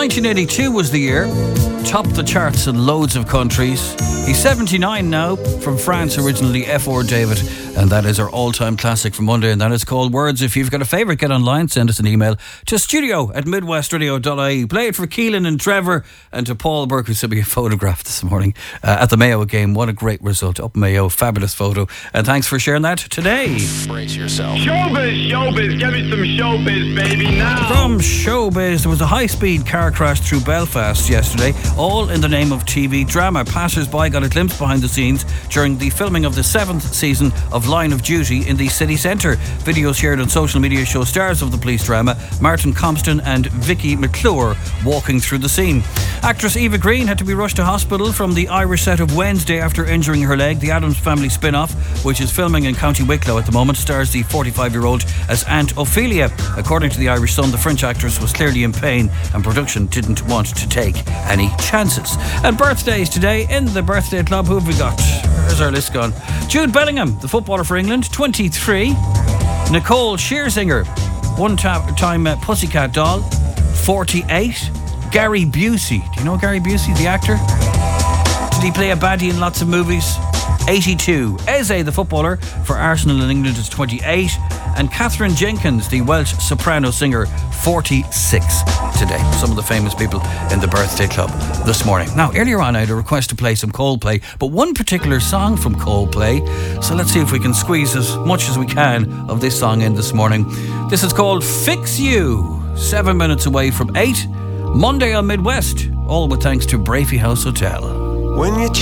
1982 was the year. Topped the charts in loads of countries. He's 79 now, from France originally, F.R. David. And that is our all-time classic from Monday, and that is called Words. If you've got a favourite, get online, send us an email to studio@midwestradio.ie. Play it for Keelan and Trevor, and to Paul Burke, who sent me a photograph this morning at the Mayo game. What a great result. Up Mayo, fabulous photo. And thanks for sharing that today. Brace yourself. Showbiz, give me some showbiz, baby, now. From showbiz, there was a high-speed car crash through Belfast yesterday, all in the name of TV drama. Passers-by got a glimpse behind the scenes during the filming of the 7th season of Line of Duty in the city centre. Videos shared on social media show stars of the police drama, Martin Compston and Vicky McClure, walking through the scene. Actress Eva Green had to be rushed to hospital from the Irish set of Wednesday after injuring her leg. The Addams Family spin-off, which is filming in County Wicklow at the moment, stars the 45-year-old as Aunt Ophelia. According to the Irish Sun, the French actress was clearly in pain and production didn't want to take any chances. And birthdays today in the birthday club. Who have we got? Where's our list gone? Jude Bellingham, the footballer for England, 23. Nicole Scherzinger, one-time Pussycat Doll, 48. Gary Busey. Do you know Gary Busey, the actor? Did he play a baddie in lots of movies? 82. Eze, the footballer for Arsenal in England, is 28. And Catherine Jenkins, the Welsh soprano singer, 46 today. Some of the famous people in the birthday club this morning. Now, earlier on I had a request to play some Coldplay, but one particular song from Coldplay, so let's see if we can squeeze as much as we can of this song in this morning. This is called Fix You. 7 minutes away from 8. Monday on Midwest, all with thanks to Brafey House Hotel. When you